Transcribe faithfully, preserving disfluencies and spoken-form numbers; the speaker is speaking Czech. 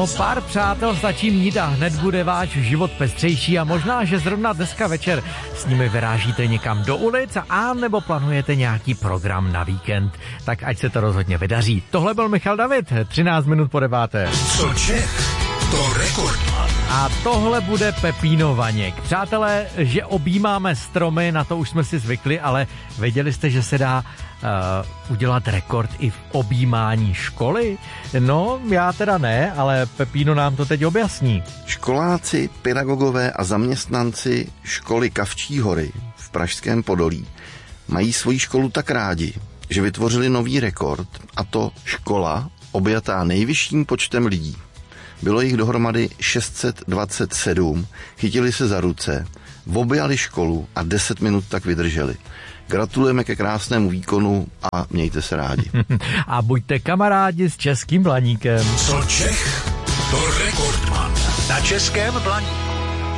No, pár přátel stačí mít a hned bude váš život pestřejší a možná, že zrovna dneska večer s nimi vyrážíte někam do ulic a nebo plánujete nějaký program na víkend. Tak ať se to rozhodně vydaří. Tohle byl Michal David, třináct minut po deváté. Co Čech, to Rekordman. A tohle bude Pepíno Vaněk. Přátelé, že objímáme stromy, na to už jsme si zvykli, ale věděli jste, že se dá uh, udělat rekord i v objímání školy? No, já teda ne, ale Pepíno nám to teď objasní. Školáci, pedagogové a zaměstnanci školy Kavčí hory v Pražském Podolí mají svoji školu tak rádi, že vytvořili nový rekord, a to škola objatá nejvyšším počtem lidí. Bylo jich dohromady šest set dvacet sedm, chytili se za ruce, objali školu a deset minut tak vydrželi. Gratulujeme ke krásnému výkonu a mějte se rádi. A buďte kamarádi s Českým Blaníkem. Co Čech, to Rekordman na Českém Blaníku.